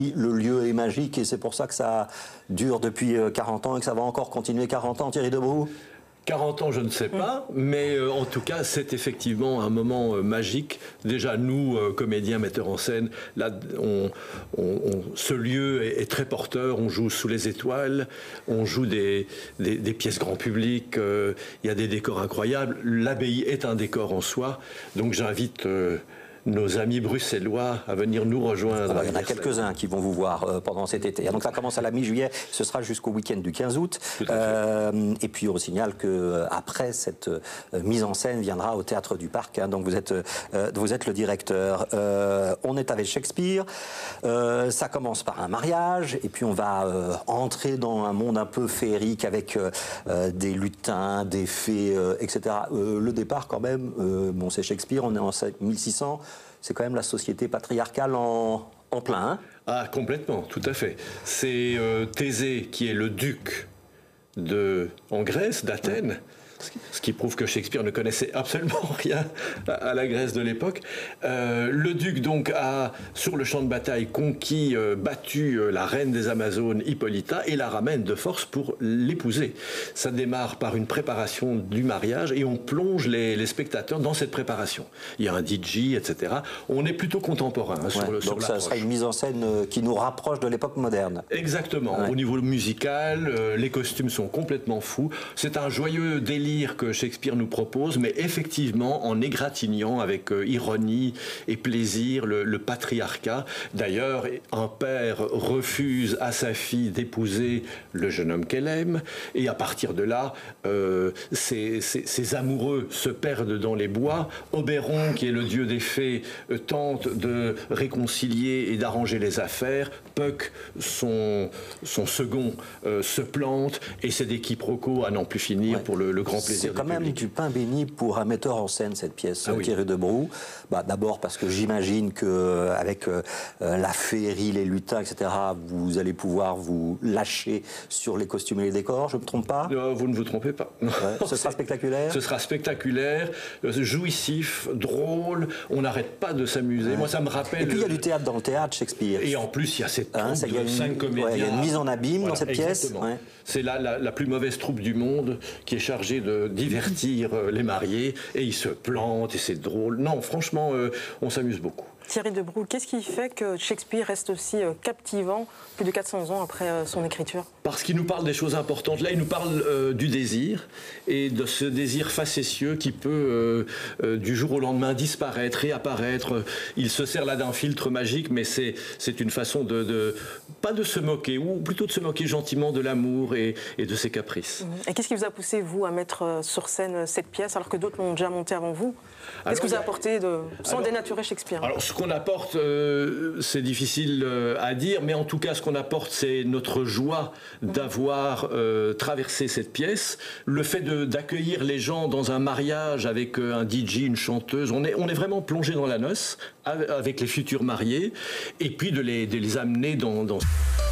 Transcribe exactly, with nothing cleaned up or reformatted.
Le lieu est magique et c'est pour ça que ça dure depuis quarante ans et que ça va encore continuer quarante ans, Thierry Debroux? quarante ans, je ne sais pas, mais euh, en tout cas, c'est effectivement un moment euh, magique. Déjà, nous, euh, comédiens, metteurs en scène, là, on, on, on, ce lieu est, est très porteur. On joue sous les étoiles, on joue des, des, des pièces grand public, euh, il y a des décors incroyables. L'abbaye est un décor en soi, donc j'invite... Euh, nos amis bruxellois à venir nous rejoindre. Alors, il y en a quelques-uns qui vont vous voir euh, pendant cet été. Donc ça commence à la mi-juillet, ce sera jusqu'au week-end du quinze août. Euh, et puis on signale qu'après cette euh, mise en scène viendra au Théâtre du Parc. Hein, donc vous êtes, euh, vous êtes le directeur. Euh, on est avec Shakespeare. Euh, ça commence par un mariage et puis on va euh, entrer dans un monde un peu féerique avec euh, des lutins, des fées, euh, et cetera. Euh, le départ quand même, euh, bon c'est Shakespeare, on est en mille six cents. C'est quand même la société patriarcale en, en plein. Hein. Ah, complètement, tout à fait. C'est euh, Thésée qui est le duc de, en Grèce, d'Athènes, ce qui prouve que Shakespeare ne connaissait absolument rien à la Grèce de l'époque. Euh, le duc, donc, a, sur le champ de bataille, conquis, euh, battu euh, la reine des Amazones, Hippolyta, et la ramène de force pour l'épouser. Ça démarre par une préparation du mariage, et on plonge les, les spectateurs dans cette préparation. Il y a un D J, et cetera. On est plutôt contemporain hein, sur ouais, le sur Donc ça sera une mise en scène qui nous rapproche de l'époque moderne. Exactement. Ouais. Au niveau musical, euh, les costumes sont complètement fous. C'est un joyeux délire que Shakespeare nous propose, mais effectivement en égratignant avec euh, ironie et plaisir le, le patriarcat. D'ailleurs, un père refuse à sa fille d'épouser le jeune homme qu'elle aime, et à partir de là, euh, ces, ces, ces amoureux se perdent dans les bois. Oberon, qui est le dieu des fées, euh, tente de réconcilier et d'arranger les affaires. Puck, son, son second, euh, se plante, et c'est des quiproquos à n'en plus finir ouais. pour le, le grand plaisir. C'est quand même du pain béni pour un metteur en scène, cette pièce, ah, Thierry oui. Debroux. Bah, d'abord parce que j'imagine qu'avec euh, la féerie, les lutins, et cetera, vous allez pouvoir vous lâcher sur les costumes et les décors, je ne me trompe pas? euh, Vous ne vous trompez pas. Ouais, ce sera spectaculaire? Ce sera spectaculaire, jouissif, drôle, on n'arrête pas de s'amuser. Ouais. Moi, ça me rappelle... Et puis il y a du théâtre dans le théâtre, Shakespeare. Et en plus, il y a cette troupe hein, ça, de y a une, cinq comédiens. Ouais, il y a une mise en abîme voilà, dans cette pièce. Ouais. C'est la, la, la plus mauvaise troupe du monde qui est chargée de divertir euh, les mariés, et ils se plantent, et c'est drôle. Non, franchement, euh, on s'amuse beaucoup. Thierry Debroux, qu'est-ce qui fait que Shakespeare reste aussi euh, captivant plus de quatre cents ans après euh, son écriture? Parce qu'il nous parle des choses importantes. Là, il nous parle euh, du désir, et de ce désir facétieux qui peut, euh, euh, du jour au lendemain, disparaître, réapparaître. Il se sert là d'un filtre magique, mais c'est une façon de, de... pas de se moquer, ou plutôt de se moquer gentiment de l'amour et, et de ses caprices. Et qu'est-ce qui vous a poussé, vous, à mettre sur scène cette pièce, alors que d'autres l'ont déjà montée avant vous? Qu'est-ce que vous a apporté de... sans alors, dénaturer Shakespeare? Alors, ce qu'on apporte, euh, c'est difficile euh, à dire, mais en tout cas, ce qu'on apporte, c'est notre joie d'avoir euh, traversé cette pièce, le fait d'accueillir les gens dans un mariage avec euh, un D J, une chanteuse. On est, on est vraiment plongé dans la noce avec les futurs mariés, et puis de les, de les amener dans... dans...